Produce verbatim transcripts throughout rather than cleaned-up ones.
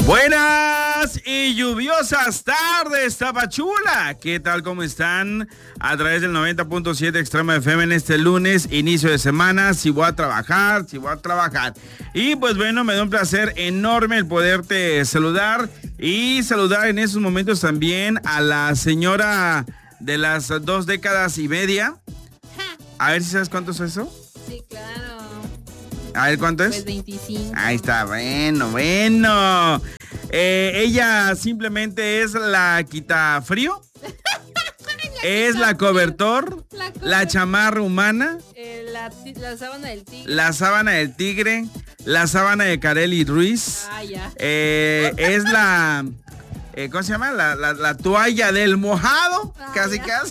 Buenas y lluviosas tardes, Tapachula. ¿Qué tal? ¿Cómo están? A través del noventa punto siete Extrema F M en este lunes, inicio de semana. Si voy a trabajar, si voy a trabajar. Y pues bueno, me da un placer enorme el poderte saludar y saludar en esos momentos también a la señora de las dos décadas y media. A ver si sabes cuánto es eso. Sí, claro. A ver, ¿cuánto es? Pues veinticinco. Ahí está, bueno, bueno. Eh, ella simplemente es la quitafrío. Es la cobertor, la, cobertor, la chamarra humana, eh, la, la sábana del tigre, la sábana del tigre, la sábana de Kareli Ruiz. Ah, ya. Eh, es la, eh, ¿cómo se llama? La, la, la toalla del mojado, ah, casi, ya. casi.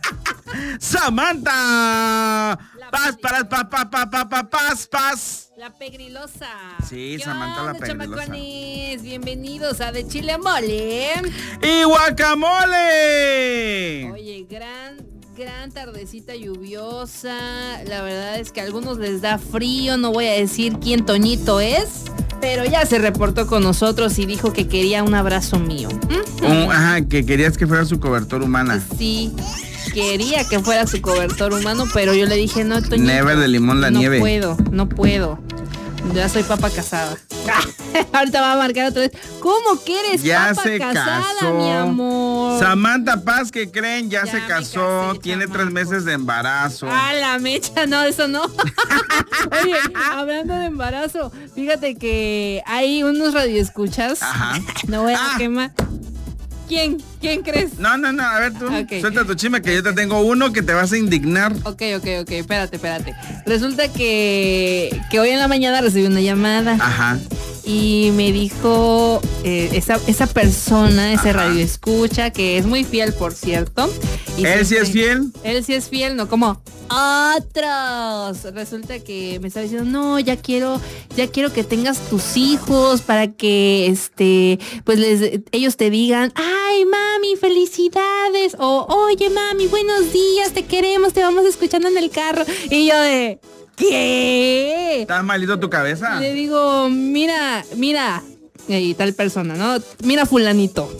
Samantha. Paz, paz, paz, paz, paz, paz, paz, paz. La pegrilosa. Sí, Samantha la pegrilosa. Chamacones? Bienvenidos a De Chile a Mole. ¡Y guacamole! Oye, gran, gran tardecita lluviosa. La verdad es que a algunos les da frío. No voy a decir quién Toñito es, pero ya se reportó con nosotros y dijo que quería un abrazo mío. ¿Mm? Uh, ajá, que querías que fuera su cobertor humana. Sí. Quería que fuera su cobertor humano, pero yo le dije, no, Toñito, Never de limón la no nieve. No puedo, no puedo. Ya soy papa casada. Ahorita va a marcar otra vez. ¿Cómo que eres ya papa se casada, casó. mi amor? Samantha Paz, ¿qué creen? Ya, ya se casó, casé, tiene chamaco. tres meses de embarazo. Ah, la mecha, no, eso no. Oye, hablando de embarazo, fíjate que hay unos radioescuchas. Ajá. No voy a ah. quemar. ¿Quién? ¿Quién crees? No, no, no, a ver tú, okay. Suelta tu chisme que yo te tengo uno que te vas a indignar. Ok, ok, ok, espérate, espérate. Resulta que, que hoy en la mañana recibí una llamada. Ajá. Y me dijo eh, esa, esa persona, ese radioescucha, que es muy fiel, por cierto. Y ¿Él siempre, sí es fiel? Él sí es fiel, no como otros. Resulta que me estaba diciendo, no, ya quiero, ya quiero que tengas tus hijos para que este, pues les, ellos te digan, ay, mami, felicidades. O, oye, mami, buenos días, te queremos, te vamos escuchando en el carro. Y yo de... ¿Qué? ¿Estás malito tu cabeza? Le digo, mira, mira, y tal persona, ¿no? Mira fulanito.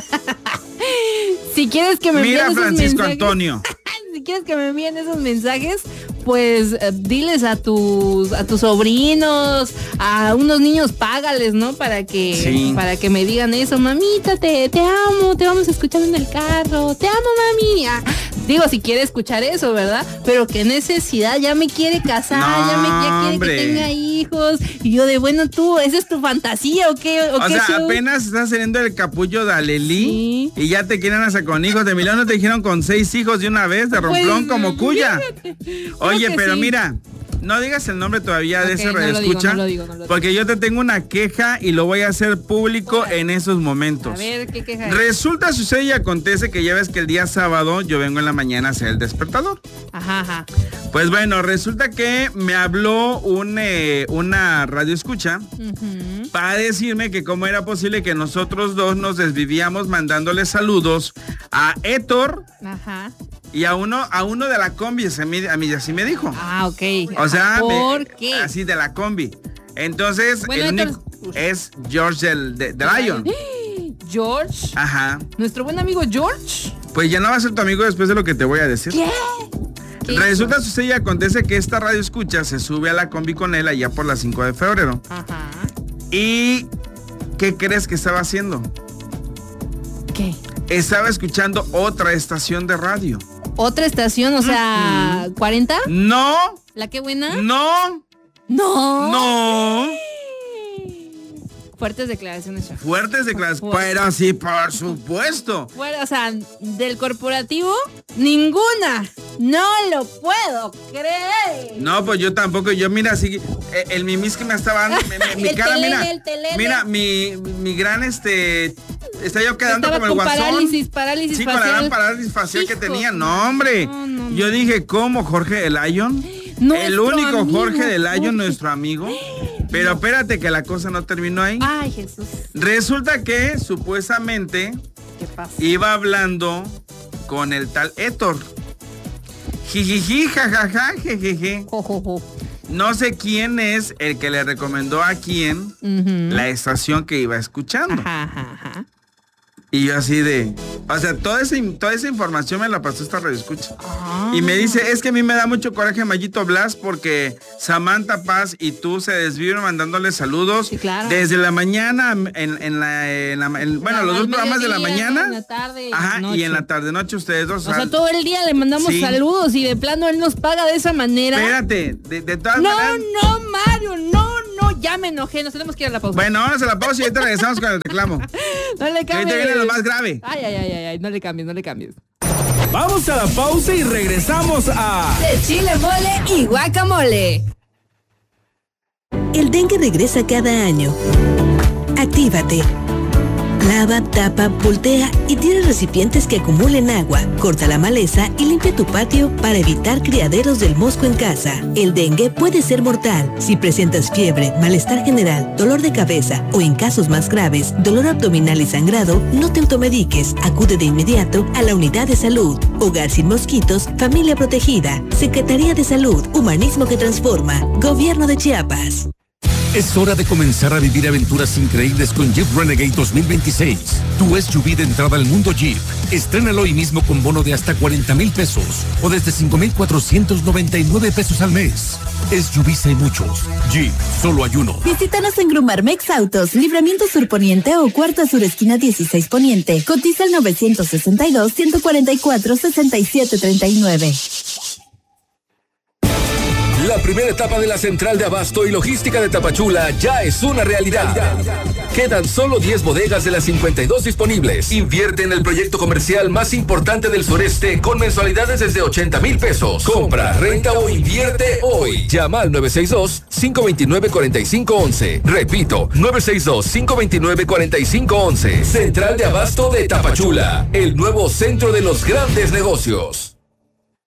Si quieres que me envíen Mira esos Francisco mensajes, Antonio. Si quieres que me envíen esos mensajes, pues eh, diles a tus a tus sobrinos, a unos niños, págales, ¿no? Para que sí. para que me digan eso, mamita, te, te amo, te vamos a escuchar en el carro, te amo, mami. Ah, digo, si quiere escuchar eso, ¿verdad? Pero qué necesidad, ya me quiere casar, no, ya me ya quiere hombre. que tenga hijos. Y yo de, bueno, tú, ¿esa es tu fantasía o qué? ¿O, o qué sea, show? apenas estás saliendo del capullo de Alelí, sí. Y ya te quieren hacer con hijos. De milagro te dijeron con seis hijos de una vez, de romplón, pues, como cuya. Oye, pero sí. Mira, no digas el nombre todavía okay, de ese radioescucha, no lo digo, no lo digo, no lo porque digo. Yo te tengo una queja y lo voy a hacer público Hola. En esos momentos. A ver, ¿qué queja es? Resulta, sucede y acontece que ya ves que el día sábado yo vengo en la mañana a hacer el despertador. Ajá, ajá. Pues bueno, resulta que me habló un, eh, una radioescucha uh-huh. para decirme que cómo era posible que nosotros dos nos desvivíamos mandándole saludos a Héctor. Ajá. Y a uno, a uno de la combi, a mí, a mí así me dijo. Ah, ok. O sea, ¿por me, qué? Así de la combi. Entonces, bueno, el único es George el de, de Lion. ¿George? Ajá. ¿Nuestro buen amigo George? Pues ya no va a ser tu amigo después de lo que te voy a decir. ¿Qué? ¿Qué Resulta, sucede y acontece que esta radio escucha se sube a la combi con él allá por las cinco de febrero. Ajá. ¿Y qué crees que estaba haciendo? ¿Qué? Estaba escuchando otra estación de radio. ¿Otra estación? O sea, uh-huh. ¿cuarenta? No. ¿La qué buena? No. No. No. Fuertes declaraciones, chef. Fuertes declaraciones. Pero sí, por supuesto. Bueno, o sea, del corporativo, ninguna. No lo puedo creer. No, pues yo tampoco. Yo, mira, así, el mimis que me estaba dando, mi, mi cara, telene, mira. El telene. Mira, mi, mi gran, este, está yo quedando Estaba como el guasón. parálisis, parálisis sí, facial. con la gran parálisis facial Hijo. que tenía. No, hombre. No, no, no. Yo dije, ¿cómo, Jorge el Lion? El único amigo, Jorge del Lion, Jorge. Nuestro amigo. Pero espérate que la cosa no terminó ahí. Ay, Jesús. Resulta que, supuestamente, ¿qué pasa? Iba hablando con el tal Héctor. Jijiji, jajaja, jejeje. Jo, jo, jo. no sé quién es el que le recomendó a quién uh-huh. la estación que iba escuchando. Ajá, ajá, ajá. Y yo así de... O sea, toda esa, toda esa información me la pasó esta radio escucha. Ah. Y me dice, es que a mí me da mucho coraje Mayito Blas porque Samantha Paz y tú se desviven mandándole saludos. Sí, claro. Desde la mañana, en, en la... En la en, bueno, la, los dos programas de la mañana. En la tarde. Ajá, noche. y en la tarde noche ustedes dos. O sea, todo el día le mandamos sí. saludos y de plano él nos paga de esa manera. Espérate, de, de todas no, maneras... No, no, Mario, no, no, ya me enojé, nos tenemos que ir a la pausa. Bueno, vamos a la pausa y ahorita regresamos con el reclamo. No le cambies. Ahorita viene lo más grave. Ay, ay, ay, ay, ay, no le cambies, no le cambies. Vamos a la pausa y regresamos a... De chile, mole y guacamole. El dengue regresa cada año. Actívate. Lava, tapa, voltea y tira recipientes que acumulen agua. Corta la maleza y limpia tu patio para evitar criaderos del mosco en casa. El dengue puede ser mortal. Si presentas fiebre, malestar general, dolor de cabeza o en casos más graves, dolor abdominal y sangrado, no te automediques. Acude de inmediato a la unidad de salud. Hogar sin mosquitos, familia protegida. Secretaría de Salud, humanismo que transforma. Gobierno de Chiapas. Es hora de comenzar a vivir aventuras increíbles con Jeep Renegade dos mil veintiséis. Tu S U V de entrada al mundo Jeep. Estrénalo hoy mismo con bono de hasta cuarenta mil pesos o desde cinco mil cuatrocientos noventa y nueve pesos al mes. S U Vs hay muchos. Jeep, solo hay uno. Visítanos en Grumarmex Autos, Libramiento Sur Poniente o Cuarta Sur Esquina dieciséis Poniente. Cotiza el nueve seis dos, uno cuatro cuatro, seis siete tres nueve. La primera etapa de la Central de Abasto y Logística de Tapachula ya es una realidad. Quedan solo diez bodegas de las cincuenta y dos disponibles. Invierte en el proyecto comercial más importante del sureste con mensualidades desde ochenta mil pesos. Compra, renta o invierte hoy. Llama al nueve seis dos, cinco dos nueve, cuatro cinco uno uno. Repito, nueve seis dos, cinco dos nueve, cuatro cinco uno uno. Central de Abasto de Tapachula, el nuevo centro de los grandes negocios.